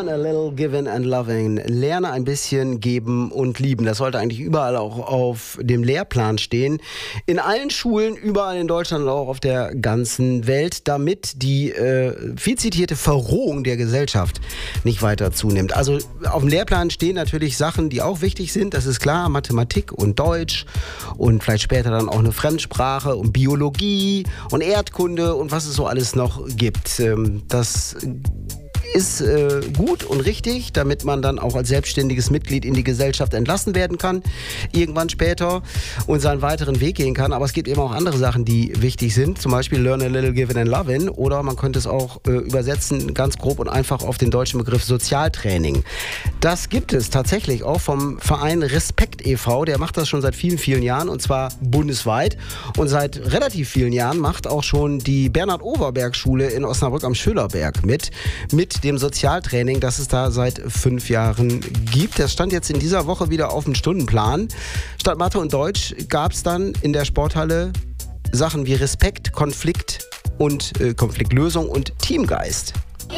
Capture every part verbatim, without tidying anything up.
Learn a little, giving and loving. Lerne ein bisschen, geben und lieben. Das sollte eigentlich überall auch auf dem Lehrplan stehen. In allen Schulen, überall in Deutschland und auch auf der ganzen Welt, damit die äh, viel zitierte Verrohung der Gesellschaft nicht weiter zunimmt. Also auf dem Lehrplan stehen natürlich Sachen, die auch wichtig sind. Das ist klar, Mathematik und Deutsch und vielleicht später dann auch eine Fremdsprache und Biologie und Erdkunde und was es so alles noch gibt. Ähm, das ist äh, gut und richtig, damit man dann auch als selbstständiges Mitglied in die Gesellschaft entlassen werden kann, irgendwann später und seinen weiteren Weg gehen kann. Aber es gibt eben auch andere Sachen, die wichtig sind, zum Beispiel Learn a little, giving and loving, oder man könnte es auch äh, übersetzen, ganz grob und einfach auf den deutschen Begriff Sozialtraining. Das gibt es tatsächlich auch vom Verein Respekt e V, der macht das schon seit vielen, vielen Jahren und zwar bundesweit, und seit relativ vielen Jahren macht auch schon die Bernhard-Overberg-Schule in Osnabrück am Schölerberg mit, mit dem Sozialtraining, das es da seit fünf Jahren gibt. Das stand jetzt in dieser Woche wieder auf dem Stundenplan. Statt Mathe und Deutsch gab es dann in der Sporthalle Sachen wie Respekt, Konflikt und äh, Konfliktlösung und Teamgeist. Ja!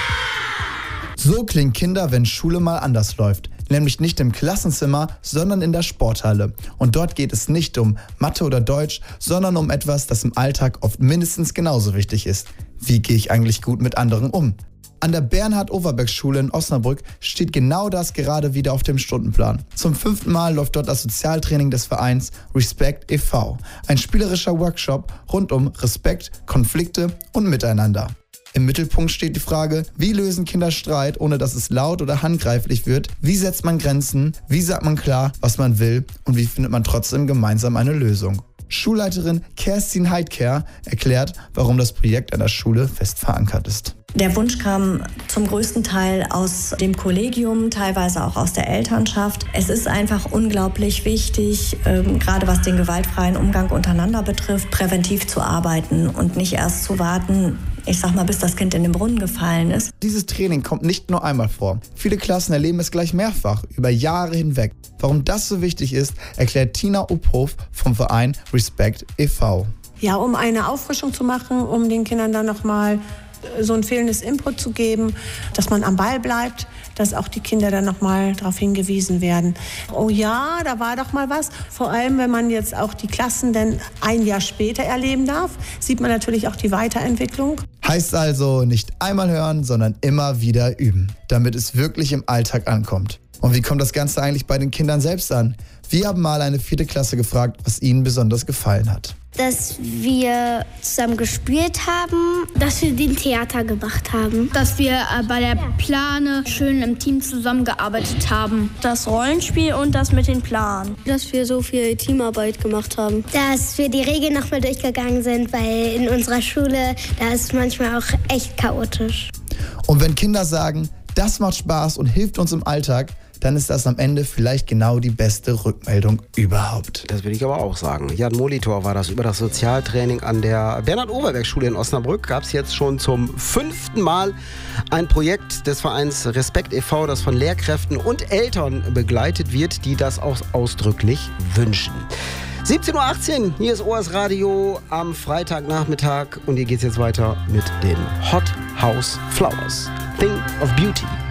So klingen Kinder, wenn Schule mal anders läuft. Nämlich nicht im Klassenzimmer, sondern in der Sporthalle. Und dort geht es nicht um Mathe oder Deutsch, sondern um etwas, das im Alltag oft mindestens genauso wichtig ist. Wie gehe ich eigentlich gut mit anderen um? An der Bernhard-Overberg-Schule in Osnabrück steht genau das gerade wieder auf dem Stundenplan. Zum fünften Mal läuft dort das Sozialtraining des Vereins Respekt e V. Ein spielerischer Workshop rund um Respekt, Konflikte und Miteinander. Im Mittelpunkt steht die Frage, wie lösen Kinder Streit, ohne dass es laut oder handgreiflich wird? Wie setzt man Grenzen? Wie sagt man klar, was man will? Und wie findet man trotzdem gemeinsam eine Lösung? Schulleiterin Kerstin Heidker erklärt, warum das Projekt an der Schule fest verankert ist. Der Wunsch kam zum größten Teil aus dem Kollegium, teilweise auch aus der Elternschaft. Es ist einfach unglaublich wichtig, ähm, gerade was den gewaltfreien Umgang untereinander betrifft, präventiv zu arbeiten und nicht erst zu warten, ich sag mal, bis das Kind in den Brunnen gefallen ist. Dieses Training kommt nicht nur einmal vor. Viele Klassen erleben es gleich mehrfach, über Jahre hinweg. Warum das so wichtig ist, erklärt Tina Uphof vom Verein Respekt e V. Ja, um eine Auffrischung zu machen, um den Kindern dann nochmal so ein fehlendes Input zu geben, dass man am Ball bleibt, dass auch die Kinder dann nochmal darauf hingewiesen werden. Oh ja, da war doch mal was. Vor allem, wenn man jetzt auch die Klassen dann ein Jahr später erleben darf, sieht man natürlich auch die Weiterentwicklung. Heißt also, nicht einmal hören, sondern immer wieder üben, damit es wirklich im Alltag ankommt. Und wie kommt das Ganze eigentlich bei den Kindern selbst an? Wir haben mal eine vierte Klasse gefragt, was ihnen besonders gefallen hat. Dass wir zusammen gespielt haben. Dass wir den Theater gemacht haben. Dass wir äh, bei der Plane schön im Team zusammengearbeitet haben. Das Rollenspiel und das mit den Planen. Dass wir so viel Teamarbeit gemacht haben. Dass wir die Regeln nochmal durchgegangen sind, weil in unserer Schule, da ist manchmal auch echt chaotisch. Und wenn Kinder sagen, das macht Spaß und hilft uns im Alltag, dann ist das am Ende vielleicht genau die beste Rückmeldung überhaupt. Das will ich aber auch sagen. Jan Molitor war das über das Sozialtraining an der Bernhard-Overberg-Schule in Osnabrück. Gab es jetzt schon zum fünften Mal ein Projekt des Vereins Respekt e V, das von Lehrkräften und Eltern begleitet wird, die das auch ausdrücklich wünschen. siebzehn Uhr achtzehn, hier ist O A S Radio am Freitagnachmittag und hier geht es jetzt weiter mit den Hot House Flowers. Thing of Beauty.